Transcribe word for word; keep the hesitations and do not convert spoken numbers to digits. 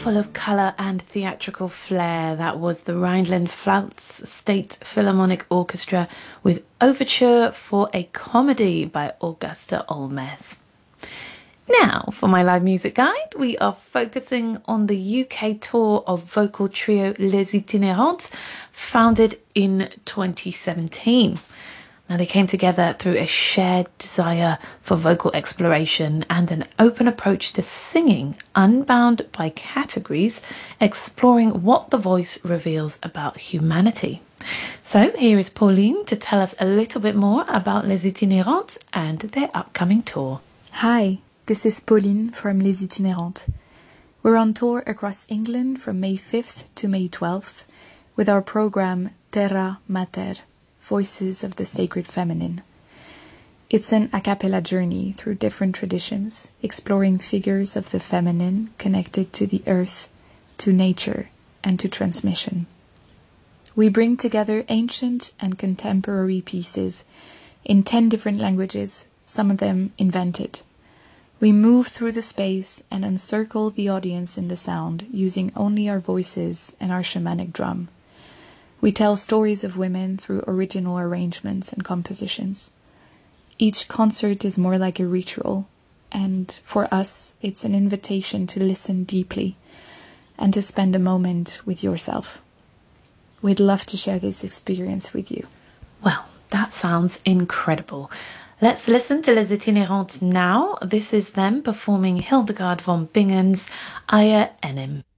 full of colour and theatrical flair. That was the Rhineland-Pfalz State Philharmonic Orchestra with Overture for a Comedy by Augusta Olmes. Now, for my live music guide, we are focusing on the U K tour of vocal trio Les Itinérantes, founded in twenty seventeen. Now, they came together through a shared desire for vocal exploration and an open approach to singing, unbound by categories, exploring what the voice reveals about humanity. So here is Pauline to tell us a little bit more about Les Itinérantes and their upcoming tour. Hi, this is Pauline from Les Itinérantes. We're on tour across England from May fifth to May twelfth with our program Terra Mater, Voices of the Sacred Feminine. It's an a cappella journey through different traditions, exploring figures of the feminine connected to the earth, to nature, and to transmission. We bring together ancient and contemporary pieces in ten different languages, some of them invented. We move through the space and encircle the audience in the sound using only our voices and our shamanic drum. We tell stories of women through original arrangements and compositions. Each concert is more like a ritual, and for us, it's an invitation to listen deeply and to spend a moment with yourself. We'd love to share this experience with you. Well, that sounds incredible. Let's listen to Les Itinérantes now. This is them performing Hildegard von Bingen's Aya Enim.